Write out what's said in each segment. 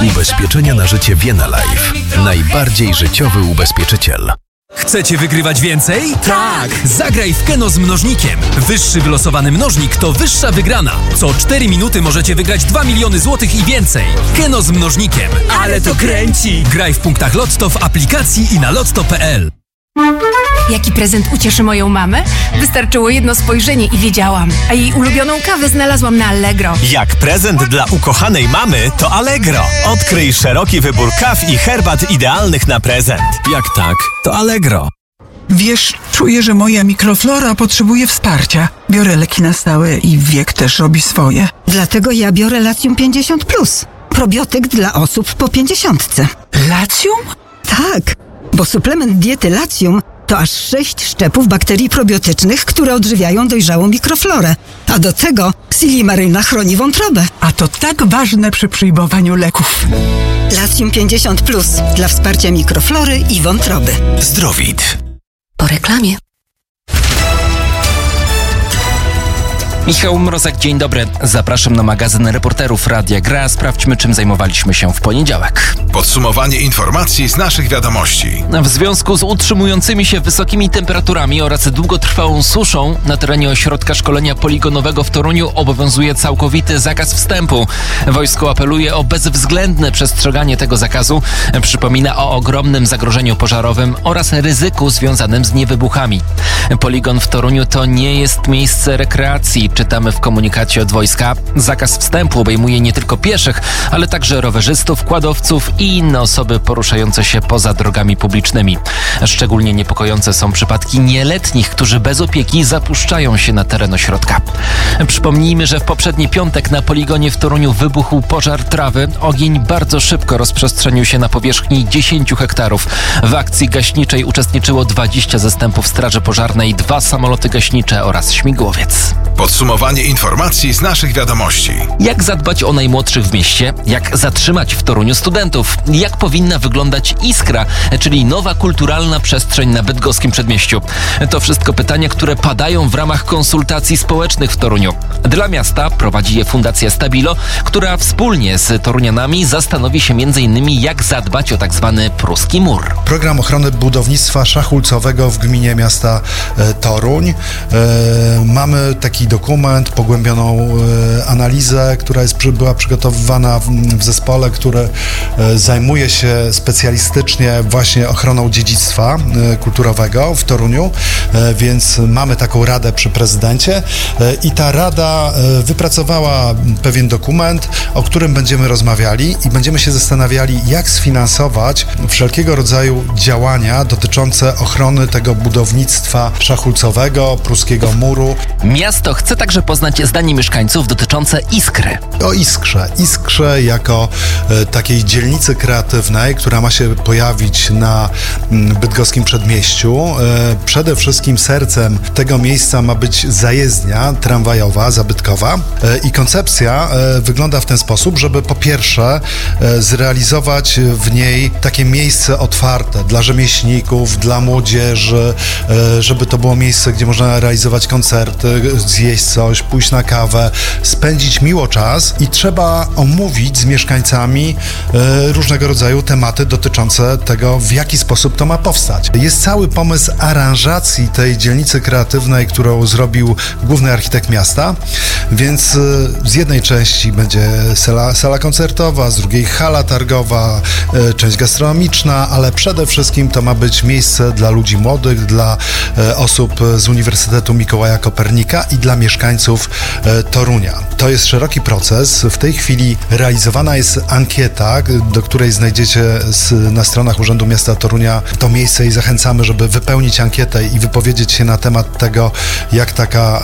Ubezpieczenia na życie Vienna Life. Najbardziej życiowy ubezpieczyciel. Chcecie wygrywać więcej? Tak! Zagraj w Keno z mnożnikiem. Wyższy wylosowany mnożnik to wyższa wygrana. Co 4 minuty możecie wygrać 2 miliony złotych i więcej. Keno z mnożnikiem. Ale to kręci! Graj w punktach Lotto w aplikacji i na lotto.pl. Jaki prezent ucieszy moją mamę? Wystarczyło jedno spojrzenie i wiedziałam. A jej ulubioną kawę znalazłam na Allegro. Jak prezent dla ukochanej mamy, to Allegro. Odkryj szeroki wybór kaw i herbat idealnych na prezent. Jak tak, to Allegro. Wiesz, czuję, że moja mikroflora potrzebuje wsparcia. Biorę leki na stałe i wiek też robi swoje. Dlatego ja biorę Latium 50+. Probiotyk dla osób po 50. Latium? Tak, bo suplement diety Latium to aż 6 szczepów bakterii probiotycznych, które odżywiają dojrzałą mikroflorę. A do tego Silimaryna chroni wątrobę. A to tak ważne przy przyjmowaniu leków. Latium 50+ dla wsparcia mikroflory i wątroby. Zdrowit. Po reklamie. Michał Mrozek, dzień dobry. Zapraszam na magazyn reporterów Radia Gra. Sprawdźmy, czym zajmowaliśmy się w poniedziałek. Podsumowanie informacji z naszych wiadomości. W związku z utrzymującymi się wysokimi temperaturami oraz długotrwałą suszą na terenie ośrodka szkolenia poligonowego w Toruniu obowiązuje całkowity zakaz wstępu. Wojsko apeluje o bezwzględne przestrzeganie tego zakazu. Przypomina o ogromnym zagrożeniu pożarowym oraz ryzyku związanym z niewybuchami. Poligon w Toruniu to nie jest miejsce rekreacji. Czytamy w komunikacie od wojska. Zakaz wstępu obejmuje nie tylko pieszych, ale także rowerzystów, kładowców i inne osoby poruszające się poza drogami publicznymi. Szczególnie niepokojące są przypadki nieletnich, którzy bez opieki zapuszczają się na teren ośrodka. Przypomnijmy, że w poprzedni piątek na poligonie w Toruniu wybuchł pożar trawy. Ogień bardzo szybko rozprzestrzenił się na powierzchni 10 hektarów. W akcji gaśniczej uczestniczyło 20 zastępów straży pożarnej, 2 samoloty gaśnicze oraz śmigłowiec. Podsumowanie informacji z naszych wiadomości. Jak zadbać o najmłodszych w mieście? Jak zatrzymać w Toruniu studentów? Jak powinna wyglądać Iskra, czyli nowa kulturalna przestrzeń na bydgoskim przedmieściu? To wszystko pytania, które padają w ramach konsultacji społecznych w Toruniu. Dla miasta prowadzi je Fundacja Stabilo, która wspólnie z torunianami zastanowi się m.in. jak zadbać o tzw. pruski mur. Program ochrony budownictwa szachulcowego w gminie miasta Toruń. Mamy taki dokument, pogłębioną analizę, która była przygotowywana w zespole, który zajmuje się specjalistycznie właśnie ochroną dziedzictwa kulturowego w Toruniu, więc mamy taką radę przy prezydencie i ta rada wypracowała pewien dokument, o którym będziemy rozmawiali i będziemy się zastanawiali, jak sfinansować wszelkiego rodzaju działania dotyczące ochrony tego budownictwa szachulcowego, pruskiego muru. Miasto chce także poznać zdanie mieszkańców dotyczące Iskry. O Iskrze jako takiej dzielnicy kreatywnej, która ma się pojawić na bydgoskim przedmieściu. Przede wszystkim sercem tego miejsca ma być zajezdnia tramwajowa, zabytkowa i koncepcja wygląda w ten sposób, żeby po pierwsze zrealizować w niej takie miejsce otwarte dla rzemieślników, dla młodzieży, żeby to było miejsce, gdzie można realizować koncerty, zjeść coś, pójść na kawę, spędzić miło czas i trzeba omówić z mieszkańcami różnego rodzaju tematy dotyczące tego, w jaki sposób to ma powstać. Jest cały pomysł aranżacji tej dzielnicy kreatywnej, którą zrobił główny architekt miasta, więc z jednej części będzie sala koncertowa, z drugiej hala targowa, część gastronomiczna, ale przede wszystkim to ma być miejsce dla ludzi młodych, dla osób z Uniwersytetu Mikołaja Kopernika i dla mieszkańców Torunia. To jest szeroki proces. W tej chwili realizowana jest ankieta, do której znajdziecie na stronach Urzędu Miasta Torunia to miejsce i zachęcamy, żeby wypełnić ankietę i wypowiedzieć się na temat tego, jak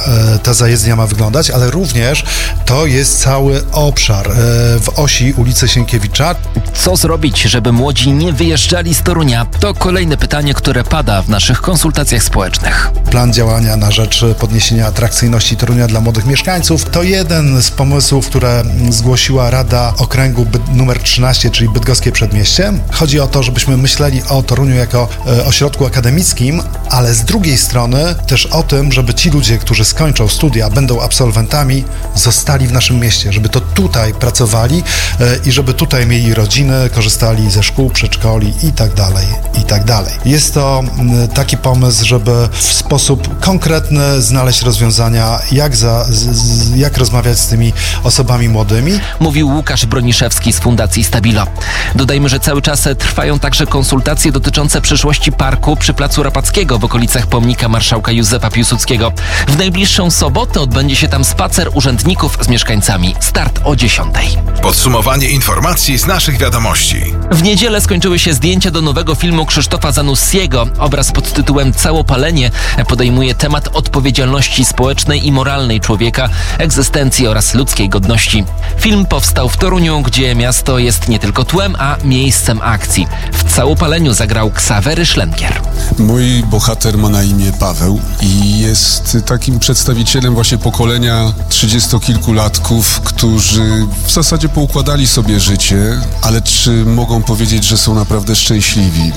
ta zajezdnia ma wyglądać, ale również to jest cały obszar w osi ulicy Sienkiewicza. Co zrobić, żeby młodzi nie wyjeżdżali z Torunia? To kolejne pytanie, które pada w naszych konsultacjach społecznych. Plan działania na rzecz podniesienia atrakcyjności mobilności Torunia dla młodych mieszkańców. To jeden z pomysłów, które zgłosiła Rada Okręgu numer 13, czyli Bydgoskie Przedmieście. Chodzi o to, żebyśmy myśleli o Toruniu jako ośrodku akademickim, ale z drugiej strony też o tym, żeby ci ludzie, którzy skończą studia, będą absolwentami, zostali w naszym mieście, żeby to tutaj pracowali i żeby tutaj mieli rodziny, korzystali ze szkół, przedszkoli i tak dalej, i tak dalej. Jest to taki pomysł, żeby w sposób konkretny znaleźć rozwiązania, jak rozmawiać z tymi osobami młodymi. Mówił Łukasz Broniszewski z Fundacji Stabilo. Dodajmy, że cały czas trwają także konsultacje dotyczące przyszłości parku przy Placu Rapackiego w okolicach pomnika marszałka Józefa Piłsudskiego. W najbliższą sobotę odbędzie się tam spacer urzędników z mieszkańcami. Start o 10:00. Podsumowanie informacji z naszych wiadomości. W niedzielę skończyły się zdjęcia do nowego filmu Krzysztofa Zanussiego. Obraz pod tytułem Całopalenie podejmuje temat odpowiedzialności społecznej i moralnej człowieka, egzystencji oraz ludzkiej godności. Film powstał w Toruniu, gdzie miasto jest nie tylko tłem, a miejscem akcji. W Całopaleniu zagrał Ksawery Szlenkier. Mój bohater ma na imię Paweł i jest takim przedstawicielem właśnie pokolenia 30-kilkulatków, którzy w zasadzie poukładali sobie życie, ale czy mogą powiedzieć, że są naprawdę szczęśliwi?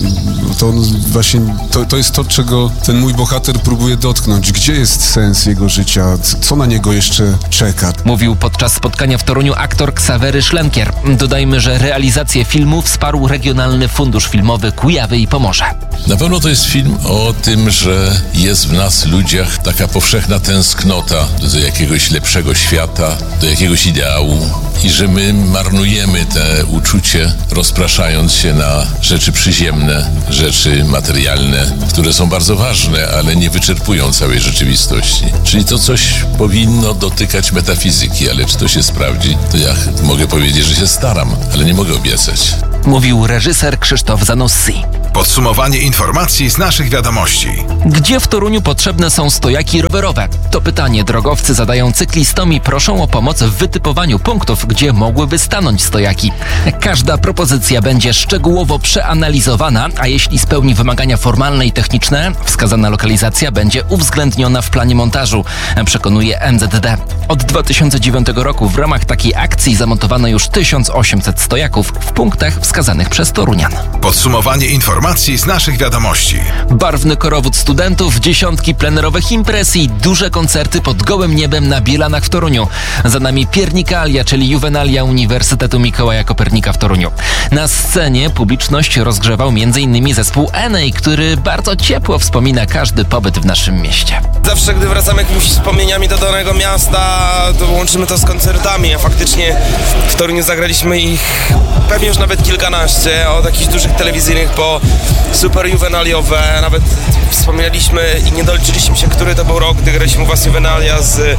To jest to, czego ten mój bohater próbuje dotknąć. Gdzie jest sens jego życia? Co na niego jeszcze czeka? Mówił podczas spotkania w Toruniu aktor Ksawery Szlenkier. Dodajmy, że realizację filmu wsparł Regionalny Fundusz Filmowy Kujawy i Pomorze. Na pewno to jest film o tym, że jest w nas ludziach taka powszechna tęsknota do jakiegoś lepszego świata, do jakiegoś ideału i że my marnujemy te uczucie, rozpraszając się na rzeczy przyziemne, rzeczy materialne, które są bardzo ważne, ale nie wyczerpują całej rzeczywistości. Czyli to coś powinno dotykać metafizyki, ale czy to się sprawdzi, to ja mogę powiedzieć, że się staram, ale nie mogę obiecać. Mówił reżyser Krzysztof Zanussi. Podsumowanie informacji z naszych wiadomości. Gdzie w Toruniu potrzebne są stojaki rowerowe? To pytanie drogowcy zadają cyklistom i proszą o pomoc w wytypowaniu punktów, gdzie mogłyby stanąć stojaki. Każda propozycja będzie szczegółowo przeanalizowana, a jeśli spełni wymagania formalne i techniczne, wskazana lokalizacja będzie uwzględniona w planie montażu, przekonuje MZD. Od 2009 roku w ramach takiej akcji zamontowano już 1800 stojaków w punktach wskazanych przez Torunian. Podsumowanie informacji z naszych wiadomości. Barwny korowód studentów, dziesiątki plenerowych imprez i duże koncerty pod gołym niebem na Bielanach w Toruniu. Za nami Piernikalia, czyli Juvenalia Uniwersytetu Mikołaja Kopernika w Toruniu. Na scenie publiczność rozgrzewał m.in. zespół Enej, który bardzo ciepło wspomina każdy pobyt w naszym mieście. Zawsze, gdy wracamy jakimiś wspomnieniami do danego miasta, to łączymy to z koncertami, a faktycznie w Toruniu zagraliśmy ich pewnie już nawet kilkanaście, od jakichś dużych telewizyjnych po super juvenaliowe, nawet wspominaliśmy i nie doliczyliśmy się, który to był rok, gdy graliśmy właśnie Juvenalia z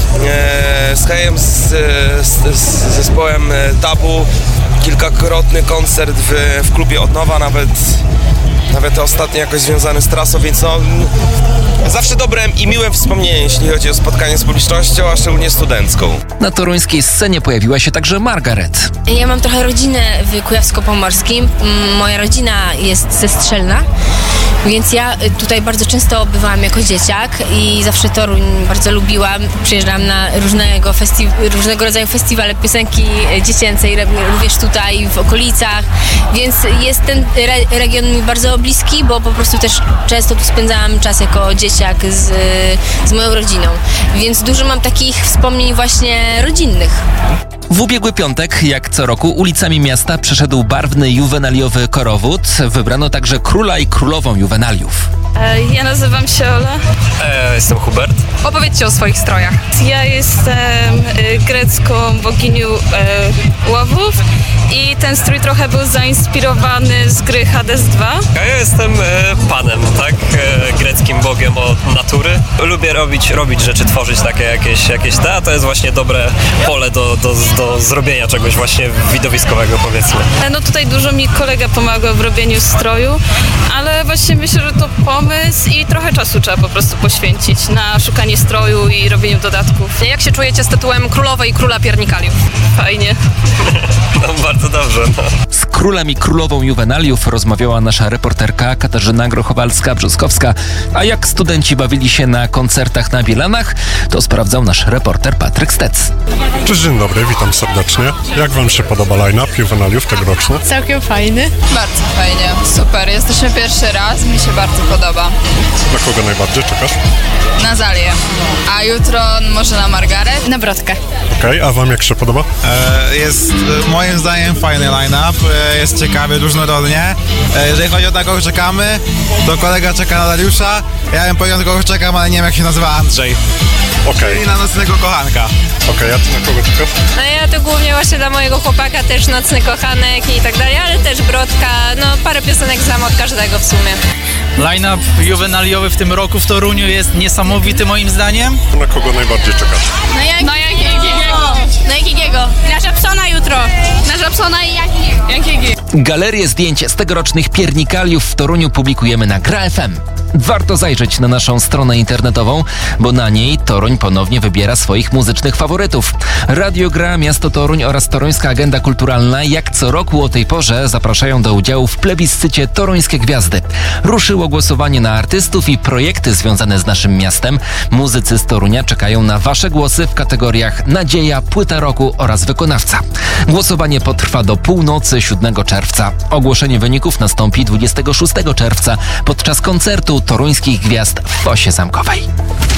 Hejem, z zespołem Tabu, kilkakrotny koncert w klubie Od Nowa, nawet ostatnio jakoś związany z trasą, więc zawsze dobre i miłe wspomnienie, jeśli chodzi o spotkanie z publicznością, a szczególnie studencką. Na toruńskiej scenie pojawiła się także Margaret. Ja mam trochę rodzinę w Kujawsko-Pomorskim. Moja rodzina jest ze Strzelna, więc ja tutaj bardzo często bywałam jako dzieciak i zawsze Toruń bardzo lubiłam. Przyjeżdżałam na różnego rodzaju festiwale piosenki dziecięcej, również tutaj w okolicach, więc jest ten region mi bardzo bliski, bo po prostu też często tu spędzałam czas jako dzieciak z moją rodziną, więc dużo mam takich wspomnień właśnie rodzinnych. W ubiegły piątek, jak co roku, ulicami miasta przeszedł barwny juwenaliowy korowód. Wybrano także króla i królową juwenaliów. Ja nazywam się Ola. Jestem Hubert. Opowiedzcie o swoich strojach. Ja jestem grecką boginią łowów i ten strój trochę był zainspirowany z gry Hades 2. Ja jestem panem, tak? Greckim bogiem od natury. Lubię robić rzeczy, tworzyć takie jakieś a to jest właśnie dobre pole do zrobienia czegoś właśnie widowiskowego, powiedzmy. No tutaj dużo mi kolega pomagał w robieniu stroju, ale właśnie myślę, że to pomysł i trochę czasu trzeba po prostu poświęcić na szukanie stroju i robieniu dodatków. Jak się czujecie z tytułem królowej i króla piernikaliów? Fajnie. No bardzo dobrze, no. Z królem i królową juwenaliów rozmawiała nasza reporterka Katarzyna Grochowalska-Brzoskowska. A jak studenci bawili się na koncertach na Bielanach, to sprawdzał nasz reporter Patryk Stec. Cześć, dzień dobry, witam serdecznie. Jak wam się podoba line-up juwenaliów tegoroczny? Całkiem fajny. Bardzo fajnie, super. Jesteśmy pierwszy raz, mi się bardzo podoba. Na kogo najbardziej czekasz? Na Zalię. A jutro może na Margaret? Na Brodkę. Okej, a wam jak się podoba? Jest moim zdaniem fajny line-up, jest ciekawy, różnorodnie. Jeżeli chodzi o kogo czekamy, to kolega czeka na Dariusza, ja bym powiedział, kogo czekam, ale nie wiem jak się nazywa Andrzej. Czyli na Nocnego Kochanka. Okej, a ty na kogo czekasz? No ja to głównie właśnie dla mojego chłopaka, też Nocny Kochanek i tak dalej, ale też Brodka, no parę piosenek znam od każdego w sumie. Line-up juwenaliowy w tym roku w Toruniu jest niesamowity moim zdaniem. Na kogo najbardziej czekasz? Na Jakiego? Na Żabsona jutro. Na Żabsona i Jakiego. Galerię zdjęć z tegorocznych piernikaliów w Toruniu publikujemy na Gra FM. Warto zajrzeć na naszą stronę internetową, bo na niej Toruń ponownie wybiera swoich muzycznych faworytów. Radio Gra, Miasto Toruń oraz Toruńska Agenda Kulturalna jak co roku o tej porze zapraszają do udziału w plebiscycie Toruńskie Gwiazdy. Ruszyło głosowanie na artystów i projekty związane z naszym miastem. Muzycy z Torunia czekają na wasze głosy w kategoriach Nadzieja, Płyta Roku oraz Wykonawca. Głosowanie potrwa do północy 7 czerwca. Ogłoszenie wyników nastąpi 26 czerwca podczas koncertu Toruńskich Gwiazd w Fosie Zamkowej.